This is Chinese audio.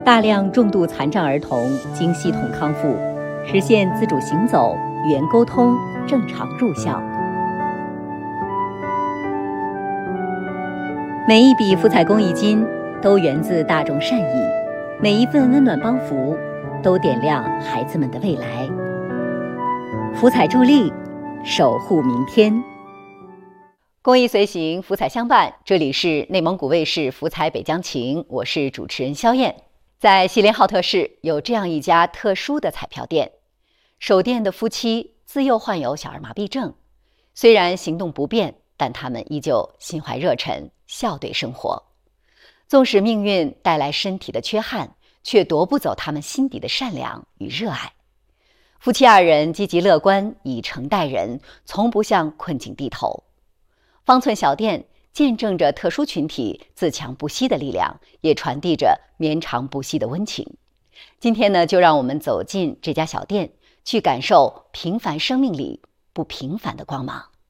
大量重度残障儿童经系统康复，实现自主行走、语言沟通、正常入校。每一笔福彩公益金都源自大众善意，每一份温暖帮扶都点亮孩子们的未来。福彩助力，守护明天。公益随行，福彩相伴。这里是内蒙古卫视福彩北疆情，我是主持人肖燕。在锡林浩特市有这样一家特殊的彩票店，守店的夫妻自幼患有小儿麻痹症，虽然行动不便，但他们依旧心怀热忱，笑对生活。纵使命运带来身体的缺憾，却夺不走他们心底的善良与热爱。夫妻二人积极乐观，以诚待人，从不向困境低头。方寸小店见证着特殊群体自强不息的力量，也传递着绵长不息的温情。今天呢，就让我们走进这家小店，去感受平凡生命里不平凡的光芒。